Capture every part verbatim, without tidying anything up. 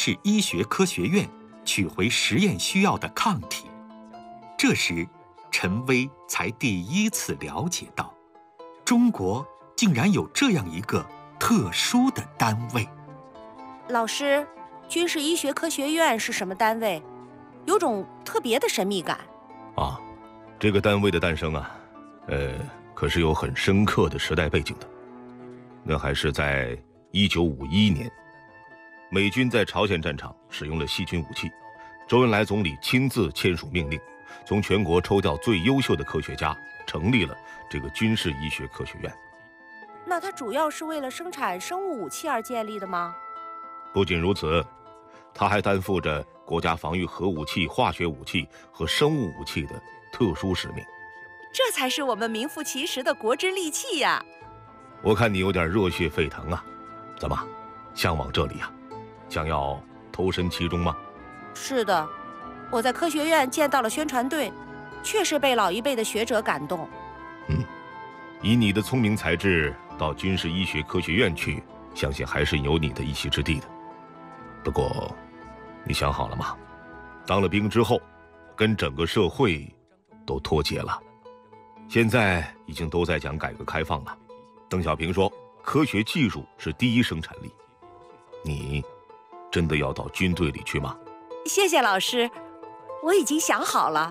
市医学科学院取回实验需要的抗体。这时，陈薇才第一次了解到，中国竟然有这样一个特殊的单位。 老师，军事医学科学院是什么单位？有种特别的神秘感。 啊，这个单位的诞生啊，呃，可是有很深刻的时代背景的。那还是在一九五一年，美军在朝鲜战场使用了细菌武器，周恩来总理亲自签署命令，从全国抽调最优秀的科学家，成立了这个军事医学科学院。 那它主要是为了生产生物武器而建立的吗？ 不仅如此，它还担负着国家防御核武器、化学武器和生物武器的特殊使命。 这才是我们名副其实的国之利器呀！ 我看你有点热血沸腾啊，怎么，向往这里啊？想要投身其中吗？ 是的，我在科学院见到了宣传队，确实被老一辈的学者感动。 嗯，以你的聪明才智，到军事医学科学院去，相信还是有你的一席之地的。不过，你想好了吗？当了兵之后，跟整个社会都脱节了。现在已经都在讲改革开放了。邓小平说，科学技术是第一生产力。你真的要到军队里去吗？ 谢谢老师，我已经想好了。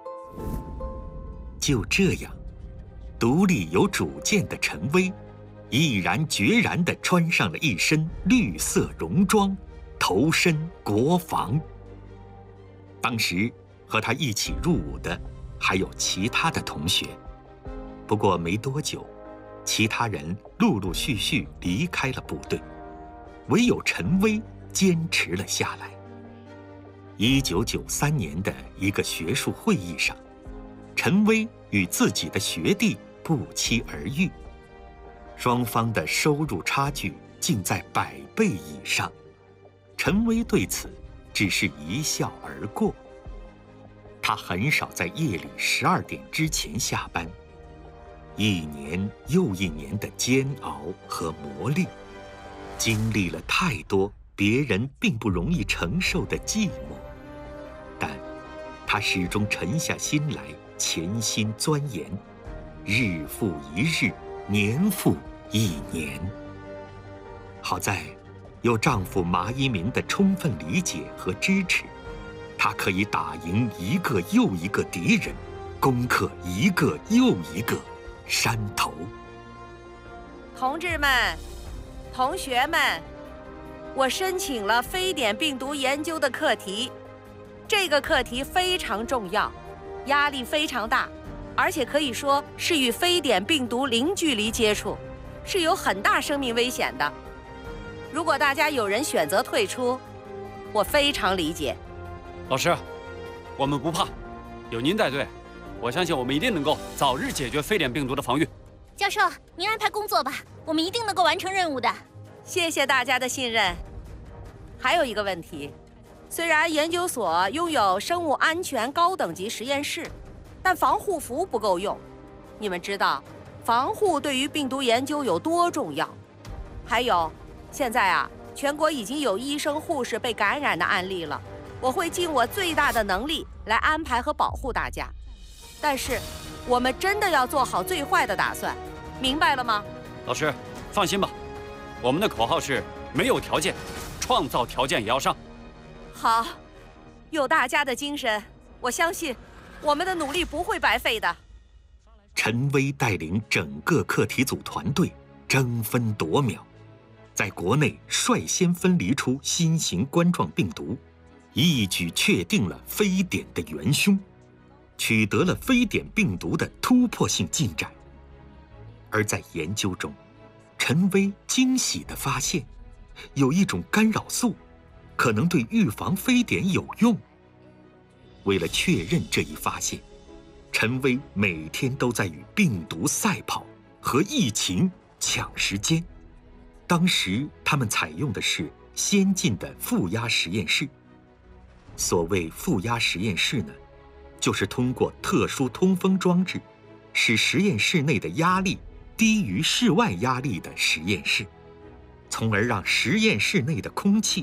就这样，独立有主见的陈薇，毅然决然地穿上了一身绿色戎装，投身国防。当时和他一起入伍的还有其他的同学，不过没多久，其他人陆陆续续离开了部队，唯有陈薇坚持了下来。一九九三年的一个学术会议上，陈薇与自己的学弟不期而遇，双方的收入差距竟在百倍以上。陈薇对此只是一笑而过。他很少在夜里十二点之前下班，一年又一年的煎熬和磨砺，经历了太多别人并不容易承受的寂寞，但他始终沉下心来，潜心钻研，日复一日，年复一年。好在有丈夫马一鸣的充分理解和支持，她可以打赢一个又一个敌人，攻克一个又一个山头。 同志们，同学们，我申请了非典病毒研究的课题。这个课题非常重要，压力非常大，而且可以说是与非典病毒零距离接触，是有很大生命危险的。如果大家有人选择退出，我非常理解。 老师，我们不怕，有您带队，我相信我们一定能够早日解决非典病毒的防御。 教授，您安排工作吧，我们一定能够完成任务的。 谢谢大家的信任。还有一个问题，虽然研究所拥有生物安全高等级实验室，但防护服不够用。你们知道，防护对于病毒研究有多重要？还有，现在啊，全国已经有医生、护士被感染的案例了。我会尽我最大的能力来安排和保护大家，但是我们真的要做好最坏的打算，明白了吗？ 老师，放心吧，我们的口号是没有条件，创造条件也要上。 好，有大家的精神，我相信我们的努力不会白费的。 陈薇带领整个课题组团队争分夺秒，在国内率先分离出新型冠状病毒，一举确定了非典的元凶，取得了非典病毒的突破性进展。而在研究中，陈薇惊喜地发现，有一种干扰素可能对预防非典有用。为了确认这一发现，陈薇每天都在与病毒赛跑，和疫情抢时间。当时他们采用的是先进的负压实验室。所谓负压实验室呢，就是通过特殊通风装置，使实验室内的压力低于室外压力的实验室，从而让实验室内的空气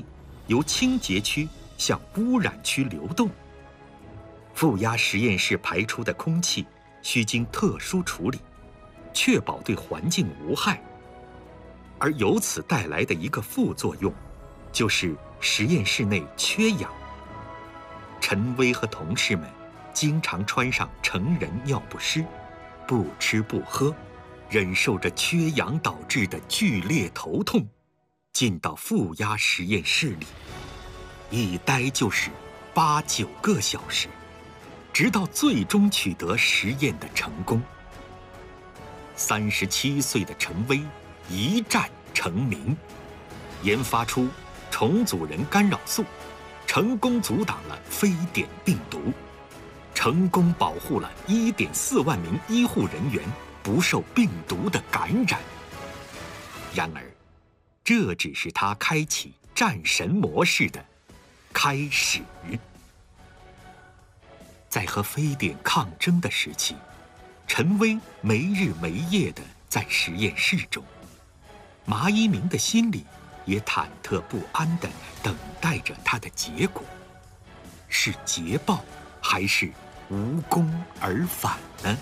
由清洁区向污染区流动。负压实验室排出的空气需经特殊处理，确保对环境无害。而由此带来的一个副作用，就是实验室内缺氧。陈薇和同事们经常穿上成人尿不湿，不吃不喝，忍受着缺氧导致的剧烈头痛，进到负压实验室里，一待就是八九个小时，直到最终取得实验的成功。三十七岁的陈薇一战成名，研发出重组人干扰素，成功阻挡了非典病毒，成功保护了 一点四万名医护人员不受病毒的感染。然而，这只是他开启战神模式的开始。在和非典抗争的时期，陈薇没日没夜地在实验室中，马一鸣的心里也忐忑不安地等待着他的结果，是捷报还是无功而返呢？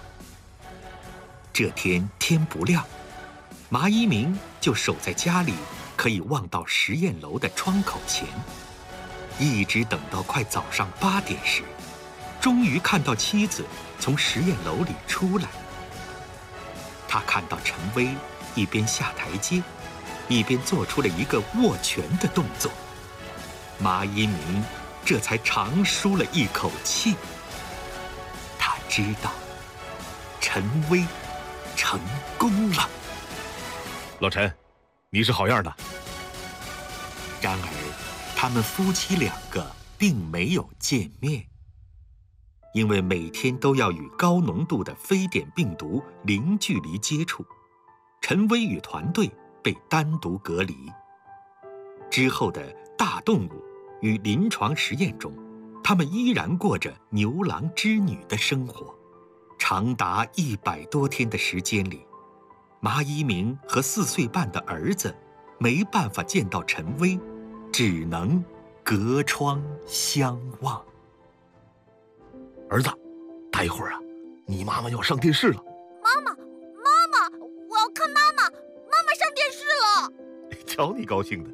这天天不亮，马一鸣就守在家里可以望到实验楼的窗口前，一直等到快早上八点时，终于看到妻子从实验楼里出来。他看到陈薇一边下台阶，一边做出了一个握拳的动作，马一鸣这才长舒了一口气。他知道陈薇成功了。 老陈，你是好样的。 然而，他们夫妻两个并没有见面，因为每天都要与高浓度的非典病毒零距离接触，陈薇与团队被单独隔离。之后的大动物与临床实验中，他们依然过着牛郎织女的生活。长达一百多天的时间里，马一鸣和四岁半的儿子没办法见到陈薇，只能隔窗相望。 儿子，待会儿啊，你妈妈要上电视了。 妈妈，妈妈，我要看妈妈，妈妈上电视了。 瞧你高兴的。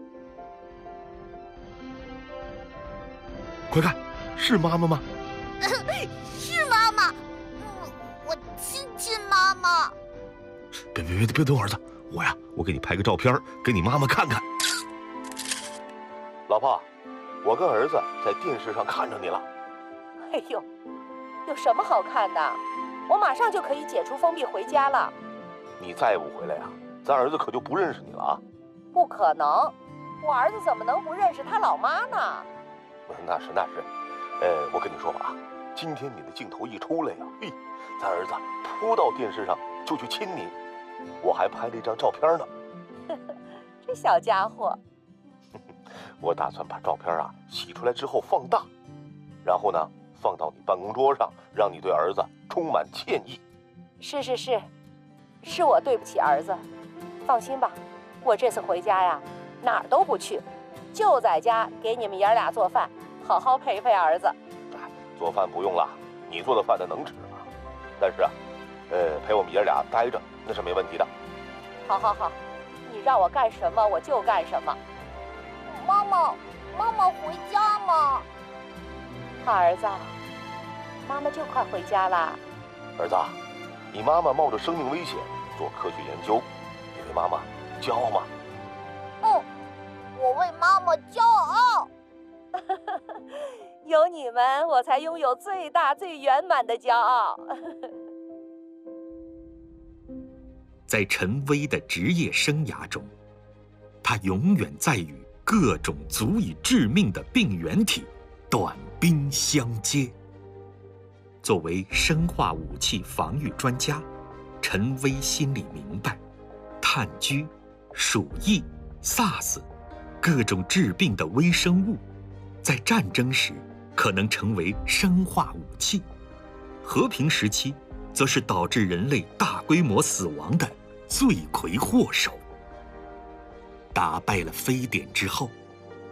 快看，是妈妈吗？ 是妈妈，嗯，我亲亲妈妈。 别别别别动，儿子，我呀，我给你拍个照片，给你妈妈看看。 老婆，我跟儿子在电视上看着你了。 哎呦，有什么好看的？我马上就可以解除封闭回家了。 你再不回来呀、啊，咱儿子可就不认识你了啊！ 不可能，我儿子怎么能不认识他老妈呢？ 那是那是，呃，我跟你说吧啊，今天你的镜头一出来呀、啊，嘿，咱儿子扑到电视上就去亲你，我还拍了一张照片呢。 这小家伙， 我打算把照片啊洗出来之后放大，然后呢放到你办公桌上，让你对儿子充满歉意。 是是是，是我对不起儿子。放心吧，我这次回家呀，哪儿都不去，就在家给你们爷俩做饭，好好陪陪儿子。 哎，做饭不用了，你做的饭那能吃吗？但是啊，呃，陪我们爷俩待着那是没问题的。 好好好，你让我干什么我就干什么。 妈妈，妈妈回家吗？ 儿子，妈妈就快回家啦。 儿子，你妈妈冒着生命危险做科学研究，你为妈妈骄傲吗？ 嗯，我为妈妈骄傲。 有你们，我才拥有最大最圆满的骄傲。 在陈薇的职业生涯中，他永远在与各种足以致命的病原体短兵相接。作为生化武器防御专家，陈薇心里明白，炭疽、鼠疫、SARS 各种致病的微生物，在战争时可能成为生化武器，和平时期则是导致人类大规模死亡的罪魁祸首。打败了非典之后，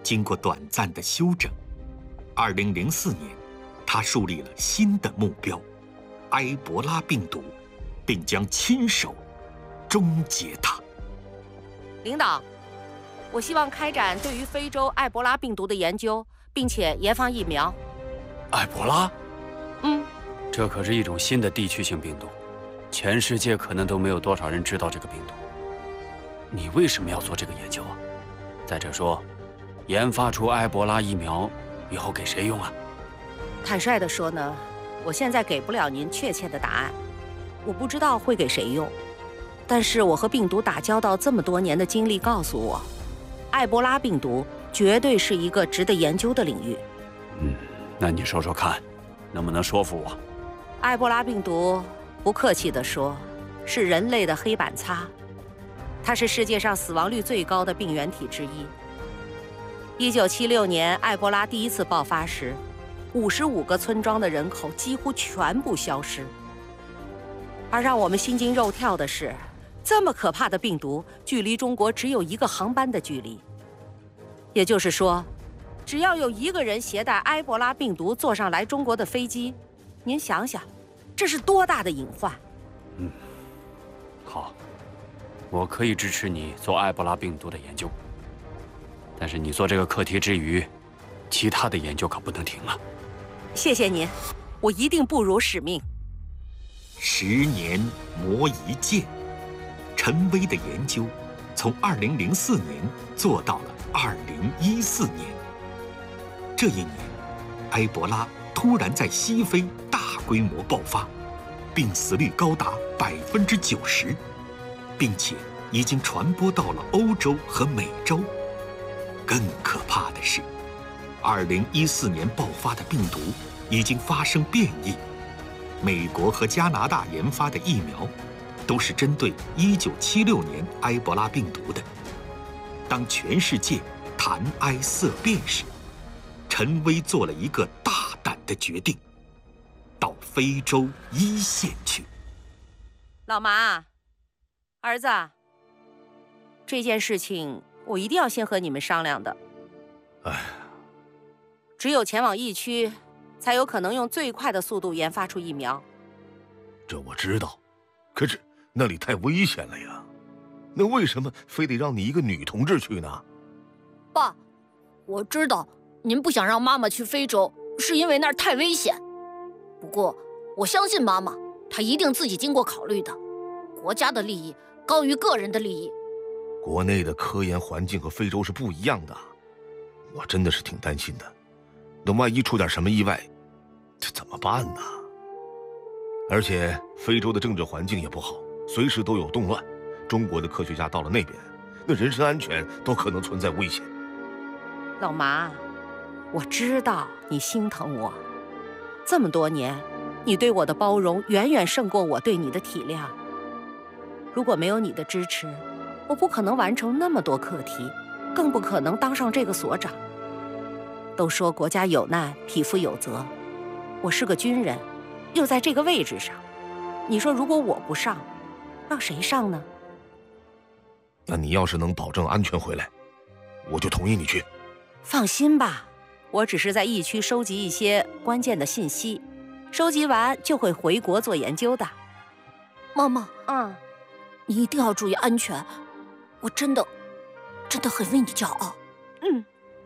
经过短暂的休整，二零零四年，他树立了新的目标——埃博拉病毒，并将亲手终结它。 领导，我希望开展对于非洲埃博拉病毒的研究，并且研发疫苗。 埃博拉？ 嗯， 这可是一种新的地区性病毒，全世界可能都没有多少人知道这个病毒。你为什么要做这个研究啊？再者说，研发出埃博拉疫苗以后给谁用啊？ 坦率地说呢，我现在给不了您确切的答案，我不知道会给谁用。但是我和病毒打交道这么多年的经历告诉我，埃博拉病毒绝对是一个值得研究的领域。 嗯，那你说说看，能不能说服我？ 埃博拉病毒，不客气地说，是人类的黑板擦，它是世界上死亡率最高的病原体之一。一九七六年，埃博拉第一次爆发时，五十五个村庄的人口几乎全部消失。而让我们心惊肉跳的是，这么可怕的病毒，距离中国只有一个航班的距离。也就是说，只要有一个人携带埃博拉病毒坐上来中国的飞机，您想想，这是多大的隐患？ 嗯，好，我可以支持你做埃博拉病毒的研究，但是你做这个课题之余，其他的研究可不能停了。 谢谢您，我一定不辱使命。 十年磨一剑，陈薇的研究从二零零四年做到了二零一四年。这一年，埃博拉突然在西非大规模爆发，病死率高达百分之九十，并且已经传播到了欧洲和美洲。更可怕的是，二零一四年爆发的病毒已经发生变异。美国和加拿大研发的疫苗，都是针对一九七六年埃博拉病毒的。当全世界谈埃色变时，陈薇做了一个大胆的决定，到非洲一线去。 老妈，儿子，这件事情我一定要先和你们商量的。 哎， 只有前往疫区，才有可能用最快的速度研发出疫苗。 这我知道，可是那里太危险了呀。那为什么非得让你一个女同志去呢？ 爸，我知道您不想让妈妈去非洲，是因为那儿太危险。不过我相信妈妈，她一定自己经过考虑的。国家的利益高于个人的利益。 国内的科研环境和非洲是不一样的，我真的是挺担心的。那万一出点什么意外，这怎么办呢？而且非洲的政治环境也不好，随时都有动乱。中国的科学家到了那边，那人身安全都可能存在危险。 老妈，我知道你心疼我，这么多年，你对我的包容远远胜过我对你的体谅。如果没有你的支持，我不可能完成那么多课题，更不可能当上这个所长。都说国家有难，匹夫有责。我是个军人，又在这个位置上，你说如果我不上，让谁上呢？ 那你要是能保证安全回来，我就同意你去。 放心吧，我只是在疫区收集一些关键的信息，收集完就会回国做研究的。 妈妈， 嗯， 你一定要注意安全。我真的，真的很为你骄傲。 嗯。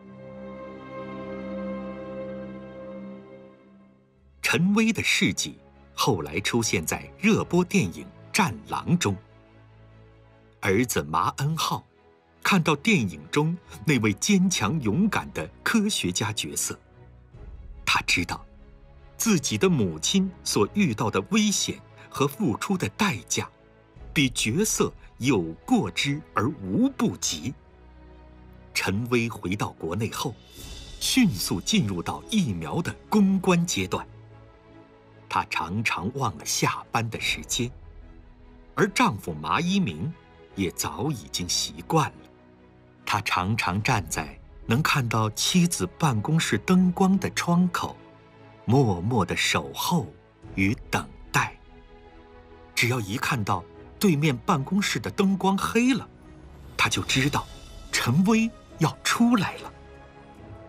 陈薇的事迹后来出现在热播电影《战狼》中。儿子麻恩浩看到电影中那位坚强勇敢的科学家角色，他知道自己的母亲所遇到的危险和付出的代价，比角色有过之而无不及。陈薇回到国内后，迅速进入到疫苗的攻关阶段。她常常忘了下班的时间，而丈夫麻一鸣也早已经习惯了。他常常站在能看到妻子办公室灯光的窗口，默默地守候与等待。只要一看到对面办公室的灯光黑了，他就知道陈薇要出来了。